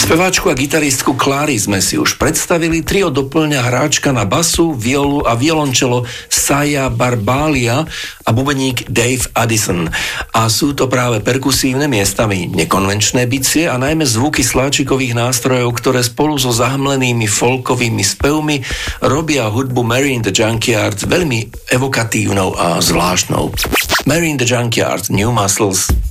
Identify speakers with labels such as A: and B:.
A: Speváčku a gitaristku Clary sme si už predstavili, trio doplňa hráčka na basu, violu a violončelo Saya Barbalia a bubeník Dave Addison. A sú to práve perkusívne, miestami nekonvenčné bicie a najmä zvuky sláčikových nástrojov, ktoré spolu so zahmlenými folkovými spevmi robia hudbu Mary in the Junkyard veľmi evokatívnou a zvláštnou. Mary in the Junkyard, New Muscles.